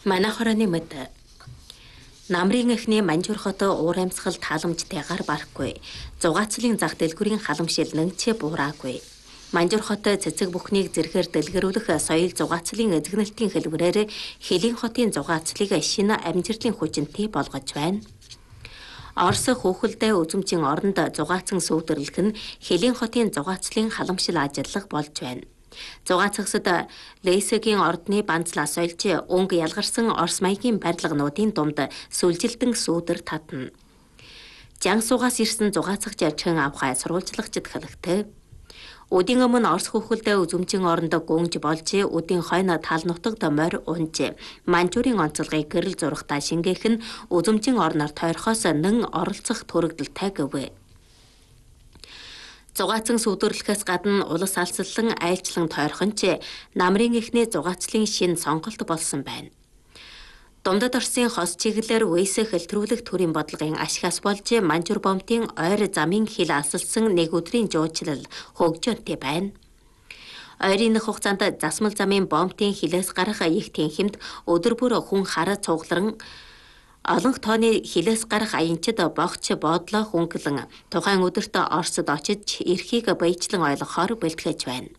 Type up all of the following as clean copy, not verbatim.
Манай хорооны мэд намрын эхний Манжуур хотоо уур амьсгал тааламжтайгаар барахгүй. Зугаацлын зах дэлгүүрийн халамшил нэгчээ буураагүй. Манжуур хотоо цэцэг бүхнийг зэрэгээр дэлгэрүүлэх соёл зугаацлын эзэгнэлтийн хэлбэрээр Хэлийн хотын зугаацлыг шинэ амжилтын хүчинтэй болгож байна. Орос хөөхөлдөө үзэмжийн оронд зугаацсан сүйтгэрлэх нь Хэлийн хотын зугаацлын халамшил ажиллах болж байна. Зугаацагсад Лейсегийн ордны банцлаас олж өнгө ялгарсан Орос маягийн барилгынуудын дунд сүлжилтэн сүүдэр татна. Жансуугаас ирсэн зугаацагч чин авхай сурвалжлагчд хэлэхдээ өдийн өмнө Орос хөөхөлдөө үзэмжийн оронд гүнж болж өдийн хойно тал нутагт морь унж Манжуурын онцлогыг гэрэл зурхтаа шингээх нь үзэмжийн орноор тойрхоос нэн оролцох төрөгдөлтэй гэвэ. Зугаацсан сүдрэрлэхээс гадна улс алслан айлчлан тойрхон ч намрын эхний зугаацлын шин сонголт болсон байна. Дундад Оросын хос чиглэлээр үеэс хэлтрүүлэх төрийн бодлогын ашигаас болж Манжуур бомтын ойр замын хил асалсан нэг өдрийн жуучлал хөгжөөнтэй байна. Ойрын хугацаанд засмал замын бомтын хилээс гарах их тэнхимд өдөр бүр хүн хараа цугларан олон тооны хилээс гарах аянчид богч бодлоо хөнгөлөн тухайн өдөрт Оросд очиж эрхийг баяжлан ойлгохоор бэлтгэж байна.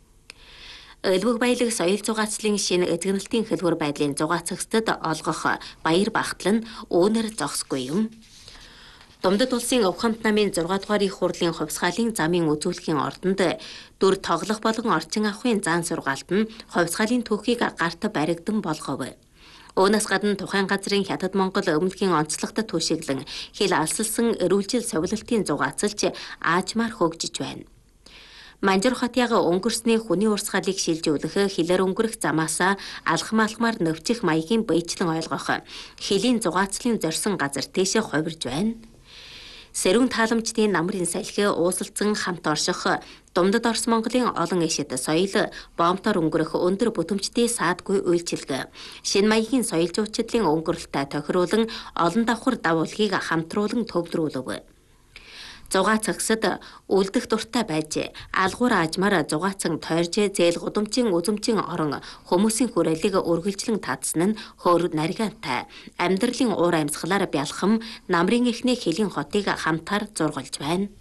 Өлбөг баялаг соёл зугаацлын шинэ эзэгнэлтийн хэлбэр байдлын зугаацагчдад олгох баяр багтал нь өөнөр зогсгүй юм. Дундад улсын Өв хамт намын 6 дугаар их хурлын хувьсгалын замын үзүүлэхийн ордонд дүр тоглох болон орчин авахын зан сургаалт нь хувьсгалын түүхийг гарт баригдан болгов. Үүнээс гадна тухайн газрын Хятад Монгол өмнөхийн онцлогт түшиглэн хил алсалсан эрүүлжил совилтын зугаацалж аажмаар хөгжиж байна. Манжуур хотыг өнгөрсний хүний урсгалыг шилжүүлэх хилээр өнгөрөх замаасаа алхмаар нөвчих маягийн баяжлан ойлгох хилийн зугаацлын зорьсон газар тийшээ хувирж байна. Сэрүүн тааламжтын намрын салхи уусалцсан хамт орших Дундад Орос Монголын олон эшэд соёл бомтоор өнгөрөх өндөр бүтэмжтэй саадгүй үйлчилгээ шинэ маягийн соёл зуучлалын өнгөрөлтөд тохируулан олон давхар дагуулгыг хамтруулан төвлөрүүлв. Зугаацагсад үлдэх дуртай байж алгуур аажмаар зугаацсан тойрж зээл гудамжийн үзэмжийн орон хүмүүсийн хүрээлийг үргэлжлэн татсан нь хөөр наригаантай амьдралын уур амьсгалаар бялхам намрын эхний Хэлийн хотыг хамтаар зургалж байна.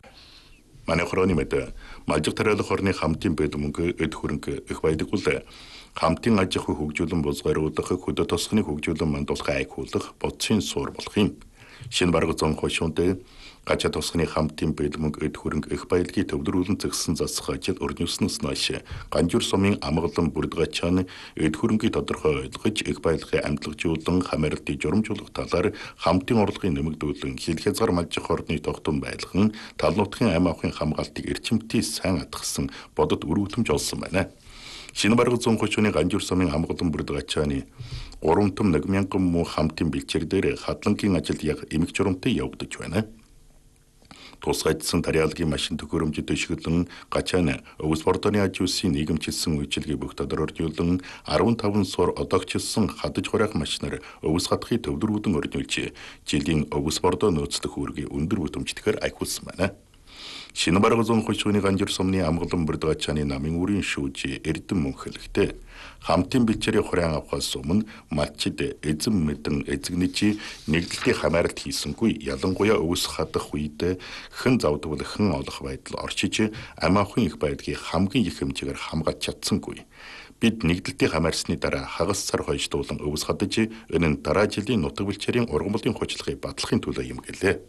Манай хорооны мэд малжиг тариалах орны хамтын бэд мөнгө эд хөрөнгө их байдаг бол хамтын аж ахуй хөгжүүлэн бузгааруулах хөдөө тосгоны хөгжүүлэн мандуулах айхуулах бодсын суур болох юм. Шинэ бараг зон хошуунд гача тосгоны хамтын бэд мөнгө эд хөрөнгө их баялагийг төвлөрүүлэн зэгсэн засах ажил өрнөснөөс нааш Ганжуур сумын амгалан бүрдгачааны эд хөрөнгийг тодорхой ойлгож их баялагын амтлагжуулан хамааралтыг журамжуулах талаар хамтын орлогын нэмэгдүүлэн хил хязгаар малжих орны тогтун байлган тал нутгийн амь авахын хамгаалтыг эрчимтэй сайн атгсан бодод өргөтөмж олсон байна. Шинэ бараг зон хошууны Ганжуур сумын амгалан бүрдгачааны 3 том 1000 муу хамтын бэлчээр дээр хадлангийн ажил яг эмх журамтай явагдаж байна. Тусгайдсан тариалгийн машин төхөөрөмжөд ишгэлэн гачаана өвс бордоны аж үсийн нийгэмчилсэн үйлчилгээ бүх тодорхойлуулан 15 суур одоогчилсан хадаж хураах машинаар өвс хатхыг төвлөрүүлэн орнуулж жилийн өвс бордоо нөөцлөх үүргийг өндөр бүтэмжтэйгээр айхуулсан байна. Шинэ бараг зон хошууны Ганжуур сумны амгалан бүрдгачааны намын үрийн шүүж Эрдэнэ мөн хэлэхдээ хамтын бэлчээрийн хураан авахаас өмнө малчид эзэн мэдэн эзэгничи нэгдэлтийн хамааралт хийсэнгүй ялангуяа өвс хадах үед хэн завдвал хэн олох байдал орчиж амь авахын их байдгийг хамгийн их хэмжээгээр хамгаалж чадсангүй. Бид нэгдэлтийн хамаарсны дараа хагас сар хойшлуулан өвс хадаж энэ нь дараа жилийн нутаг бэлчээрийн ургамлын хуучлагыг батлахын төлөө юм гэлээ.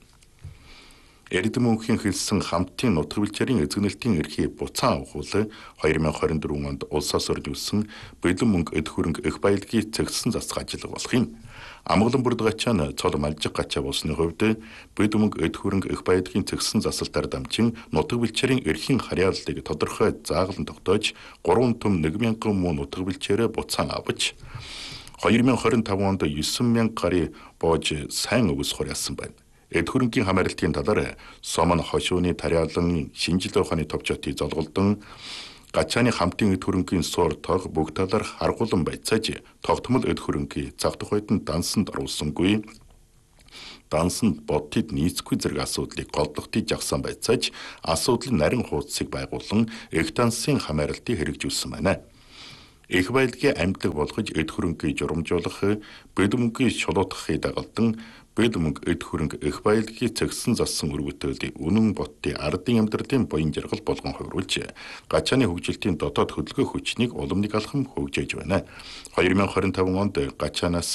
Эрдэнэ мөнхийн хэлсэн хамтын нутаг бэлчээрийн эзэгнэлтийн эрхийг буцаан авах бол 2024 онд улсаас өрнүүлсэн бэлэн мөнгө эд хөрөнгө их баялагийг цэгцсэн засах ажил болох юм. Амгалан бүрдгачаан цол малжиг гачаа болсны хувьд бэлэн мөнгө эд хөрөнгө их баялагын цэгцсэн засалтаар дамжин нутаг бэлчээрийн эрхийн харьяаллыг тодорхой зааглан тогтоож 3 том 1000 муу нутаг бэлчээрээ буцаан авч 2025 онд 9000 гаруй боож сайн өвс хураасан байна. Эд хөрөнгийн хамааралтын талаар Сомон хошууны тариалан шинжилгээ ухааны товчотыг золголдон гачааны хамтын эд хөрөнгийн суур тоог бүх талаар харгуулan байцааж тогтмол эд хөрөнгийн цав тухайд нь дансанд оруулсангүй дансанд бодтод нийцгүй зэрэг асуудлыг голдохтыг жагсан байцааж асуудал нарийн хуудсыг байгуулан их дансын хамааралтыг хэрэгжүүлсэн байна. Их баялагын амьдлаг болгож эд хөрөнгөийг журамжуулах, бод мөнгөийг шулуутгахыг дагалдан бод мөнгө эд хөрөнгө их баялагын цэгсэн зассан үр бүтээлийг үнэн боттын ардын амьдралын буян жаргал болгон хувируулж, гачааны хөгжилтийн дотоод хөдөлгөөн хүчнийг уламжлалт алхам хөгжиж байна. 2025 онд гачаанаас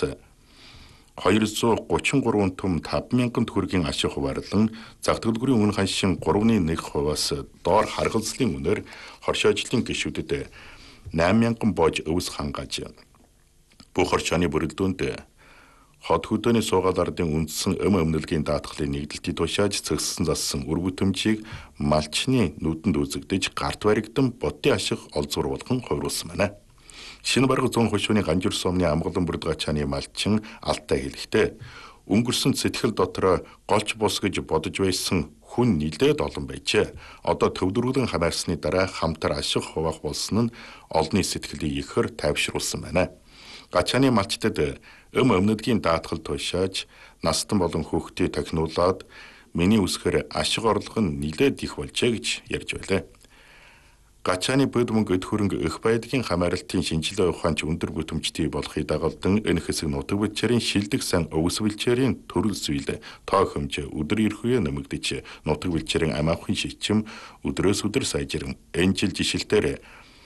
233 түм 5,000 төгрөгийн ашиг хуваарлан зах төлбөрийн үнэ ханшин 3.1%-аас доор харгалзлын үнээр хоршоожлын гишүүдэд 8,000 боож өвс хангаж бүх орчооны бүрэлдөөнд хот хөдөөний суугаад ардын үндсэн өмнөлгийн даатгалын нэгдэлтийг тушааж цэгссэн зассан үр бүтэмжийг малчны нүдэнд үзэгдэж гарт баригдан бодын ашиг олзуур болгон хувируулсан байна. Шинэ бараг 100 хошууны ганжуур сумны амгалан бүрд гачааны малчин алтай хэлэхдээ өнгөрсөн сэтгэл дотор голч бус гэж бодож байсан хүн нилээд олон байжээ. Одоо төвдөрүүлэн хамаарсны дараа хамтар ашиг хуваах болсон нь олонний сэтгэлийг ихэр тайвшруулсан байна. Гачааны малчтад өмнөдгийн даатгал тушааж настан болон хүүхдийг тохинуулаад миний үсгээр ашиг орлого нь нилээд их болжээ гэж ярьж байлаа. Гачааны бод мөнгө эд хөрөнгө их баялагын хамааралтын шинжилгээ ухаанч өндөр бүтэмжтэй болохыг дагалдан энэ хэсэг нутаг бэлчээрийн шилдэг сан өвс бэлчээрийн төрөл зүйл тоо хэмжээ өдөр эрхвээ нэмэгдэж нутаг бэлчээрийн амаахын шичим өдрөөс өдөр сайжирэн энэ жил жишэлтээр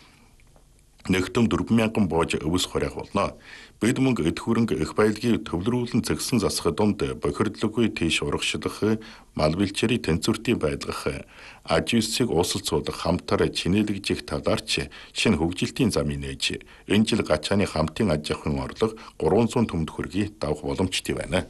нэгтэн 4,000 боож өвс хорих болно. Бод мөнгө эд хөрөнгө их баялагын төвлөрүүлэн зэгсэн засах донд бохирдлоггүй тийш урагшлах, мал бэлчээрийн тэнцвэртийн байлгах, аж үйлсийг уусалцуулах хамтар чинээлэгжих талаарч шинэ хөгжилтийн замыг нээж энэ жил гачааны хамтын аж ахуйн орлого 300 түмэнд хүрэхийг давах боломжтой байна.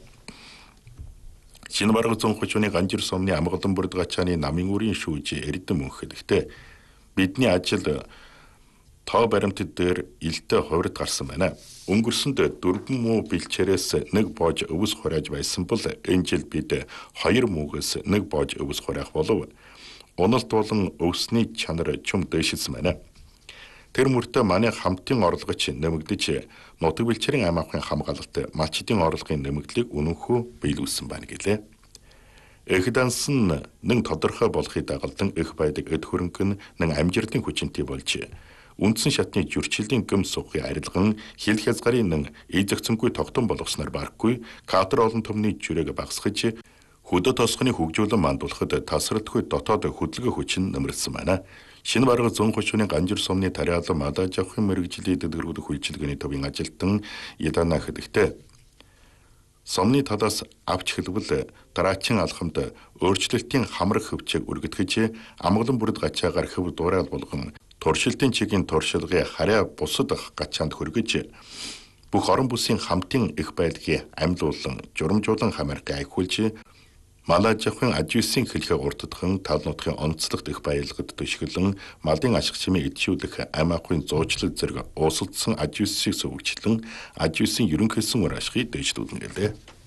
Шинэ бараг 100 хошууны ганжуур сумны амгалан бүрд гачааны намын үрийн шүүж эрдэм мөнхөлдөө бидний ажил тоо баримтад дээр илтэй хувирд гарсан байна. Өнгөрсөнд 4 муу бэлчээрээс 1 боож өвс хурааж байсан бол энэ жил бид 2 муугаас 1 боож өвс хураах болов. Уналт болон өвсний чанар чум дэшилсэн байна. Тэр мөртөө манай хамтын орлогоч нэмэгдэж нутаг бэлчээрийн ам ахуйн хамгаалалт малчдын орлогын нэмэгдлийг үнэнхүү биелүүлсэн байна гэлээ. Их дансан нэг тодорхой болохыг дагалдан их байдаг эд хөрөнгө нь нэг амжилтын хүчинтэй болж үндсэн шатны жүрчиллийн гэм сухын арилган хил хязгарын нэн эзэгцэнгүй тогтон болгосноор барахгүй катер олон төмний жүрээг багасгаж хөдөө тосгоны хөгжүүлэн мандуулахад тасралтгүй дотоод хөдөлгөөн хүчин нэмэрсэн байна. Шинэ бараг 100 хошууны ганжуур сумны тариалан мадаж авахын мэрэгжлийн дэдгэрүүд хүлжилгээний төвийн ажилтан Идана хэдэгтэй сумны талаас авч хэлбэл дараачин алхамд өөрчлөлтийн хамрах хөвчийг үргэлтгэж амгалан бүрд гачаагаар хөв дуурай болгон туршилтын чигийн туршилгын харьяа бусад гачаанд хөргөж бүх орон бүсийн хамтын их байдлыг амьлуулан журамжуулан хамаартай айхуулж мал аж ахуйн аж үйлсийн хэлхээ уртдхан тал нутгийн онцлогт их баялагад төшгөлөн малын ашиг чимээ эдшүүлэх ам ахуйн зуучлал зэрэг уусалдсан аж үйлсийг сөвөгчлөн аж үйлсийн ерөнхийсэн үр ашигыг дэвшлүүлнэ гэлээ.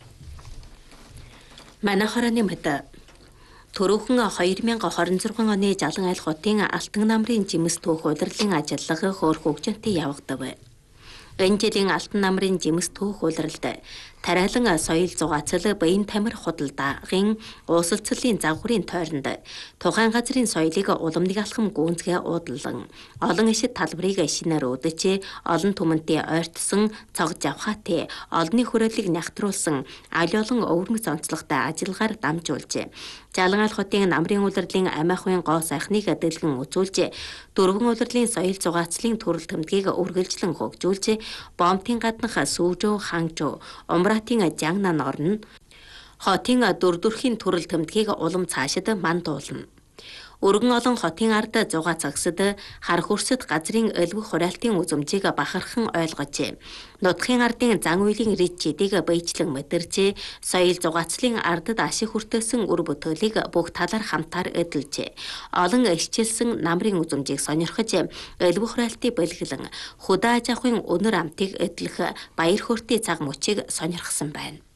Манай хорооны мэд Төрөөхөн 2026 оны Жалан айл хотын Алтан намрын жимс түүх удирлын ажиллага хөөр хөгжинтэй явагдав. Энэ жилийн Алтан намрын жимс түүх удиралд тариалан соёл зугаацал баян тамир худалдаагийн уусалцлын загварын тойронд тухайн газрын соёлыг уламжлалт алхам гүнзгий уудлан олон ишид талбарыг шинээр үүдэж олон түмэнтэй ойртсон цог жавхаатай олонний хүрээлийг нягтруулсан аль олон өвөрмөц онцлогтой ажиллагаар дамжуулж Жалан айл хотын намрын улирлын ам ахуйн гоо сайхныг дэлгэн үзүүлж дөрвөн улирлын соёл зугаацлын төрөл төмдгийг үргэлжлэн хөгжүүлж бомтын гаднах сүүжөө хангжуу умраатын жангнан орно хотын дөрдөрхийн төрөл төмдгийг улам цаашид мандуулна. Өргөн олон хотын ард зугаа цагсад хар хөрсөд газрын өлвөх хураалтын үзэмжийг бахархан ойлгож нутгийн ардын зан үйлийн ричидийг баяжлан мэдэрч соёл зугаацлын ардад ашиг хүртээсэн үр бүтээлийг бүх талаар хамтаар эдэлж олон ишчилсэн намрын үзэмжийг сонирхож өлвөх хураалтыг бэлгэлэн хөдөө аж ахуйн өнөр амтыг эдлэх баяр хөөртэй цаг мөчийг сонирхсан байна.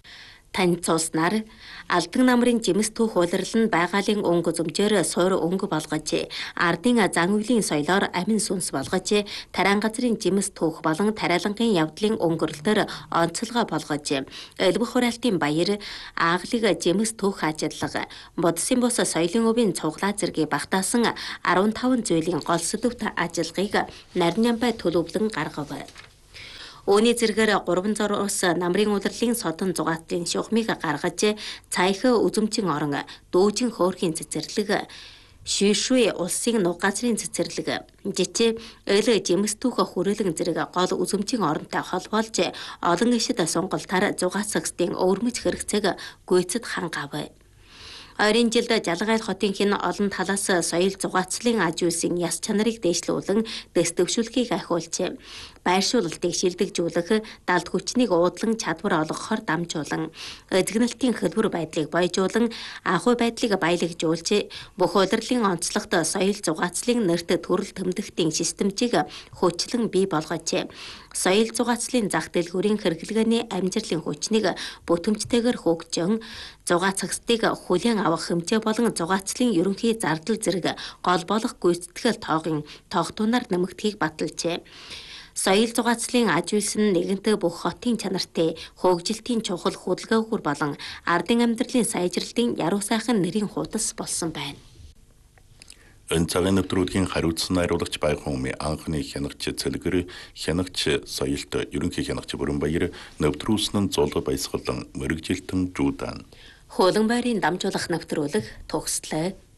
Танилцуулснаар алдан намрын жимс түүх улирал нь байгалийн өнгө зөмжөөр суур өнгө болгож, ардын зан үйлийн соёлоор амин сүнс болгож, тариан газрын жимс түүх болон тариалангийн явдлын өнгөрлөлтөөр онцлогоо болгож, элбэх хураалтын баяр, ааглыг жимс түүх ажиллага, бодсын бус соёлын өвийн цуглаа зэргийг багтаасан 15 зүйлийн гол сэдвт ажиллагыг Нарийн Ямбай төлөвлөн гаргав. Үүний зэргээр 300-аас намрын улирлын содон зугаацлын шугамыг гаргаж, цаих үзэмжин орон, дүүжин хөөрхийн цэцэрлэг, шишүй улсын нуг газрын цэцэрлэг, жичээ эл жимс түүх хүрээлэн зэрэг гол үзэмжин оронтой холбоолж, олон ишид сунгалтаар зугаацсагсдын өвөрмөж хэрэгцээг гүйцэд хангав. Ойрын жилд Жалгайл хотын хэн олон талаас соёл зугаацлын аж үйлсийн яс чанарыг дээшлүүлэн дэс төвшүүлэхийг ахиулж, байршуулалтыг шилдэгжүүлэх, далд хүчнийг уудлан чадвар олгохоор дамжуулан, эзэгнэлтийн хэлбэр байдлыг бойжуулан, ахуй байдлыг баялагжуулж, бүх улирлын онцлогт соёл зугаацлын нэрт төрөл тэмдэгтийн системжийг хүчлэн бий болгож, соёл зугаацлын зах дэлгүүрийн хэрэглгээний амжилтын хүчнийг бүтэмжтэйгээр хөгжөн, зугаацагсдыг хүлээн авах хэмжээ болон зугаацлын ерөнхий зардал зэрэг гол болох гүйцэтгэл тоогын тогтунаар нэмэгдэхийг баталжээ. Соёл зугаацлын аж үйлс нь нэгэнтээ бүх хотын чанартай хөгжилтийн чухал хөдөлгөөгүйр болон ардын амьдралын сайжралтын яруу сайхан нэрийн хуудас болсон байна. Энэ цагаан нэвтрүүлгийн хариуцсан найруулагч Баяхан анхны хянагч Цэлгэр, хянагч соёлт ерөнхий хянагч Бүрэнбаяр, нэвтрүүлсэн нь Зулга Баясгалан, мэрэгжилтэн Жуудан. Хуулан байрын дамжуулах нэвтрүүлэг төгслөө.